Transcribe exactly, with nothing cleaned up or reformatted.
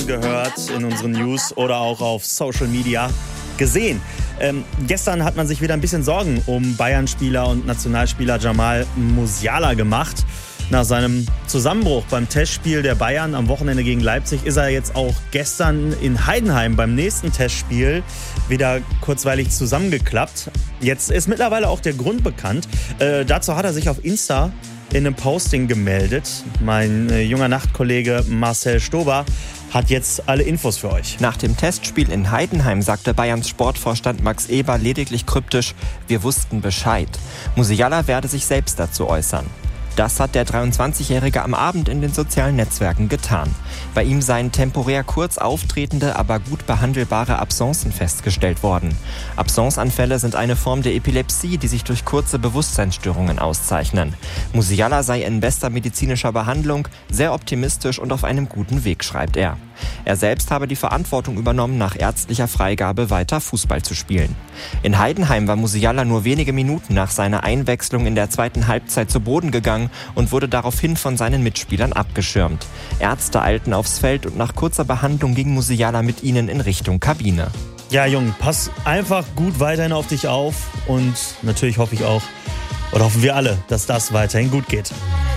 gehört, in unseren News oder auch auf Social Media gesehen. Ähm, gestern hat man sich wieder ein bisschen Sorgen um Bayern-Spieler und Nationalspieler Jamal Musiala gemacht. Nach seinem Zusammenbruch beim Testspiel der Bayern am Wochenende gegen Leipzig ist er jetzt auch gestern in Heidenheim beim nächsten Testspiel wieder kurzweilig zusammengeklappt. Jetzt ist mittlerweile auch der Grund bekannt. Äh, dazu hat er sich auf Insta in einem Posting gemeldet. Mein äh, junger Nachtkollege Marcel Stober hat jetzt alle Infos für euch. Nach dem Testspiel in Heidenheim sagte Bayerns Sportvorstand Max Eber lediglich kryptisch: Wir wussten Bescheid. Musiala werde sich selbst dazu äußern. Das hat der dreiundzwanzigjährige am Abend in den sozialen Netzwerken getan. Bei ihm seien temporär kurz auftretende, aber gut behandelbare Absencen festgestellt worden. Absenceanfälle sind eine Form der Epilepsie, die sich durch kurze Bewusstseinsstörungen auszeichnen. Musiala sei in bester medizinischer Behandlung, sehr optimistisch und auf einem guten Weg, schreibt er. Er selbst habe die Verantwortung übernommen, nach ärztlicher Freigabe weiter Fußball zu spielen. In Heidenheim war Musiala nur wenige Minuten nach seiner Einwechslung in der zweiten Halbzeit zu Boden gegangen und wurde daraufhin von seinen Mitspielern abgeschirmt. Ärzte eilten aufs Feld und nach kurzer Behandlung ging Musiala mit ihnen in Richtung Kabine. Ja, Jung, pass einfach gut weiterhin auf dich auf und natürlich hoffe ich auch, oder hoffen wir alle, dass das weiterhin gut geht.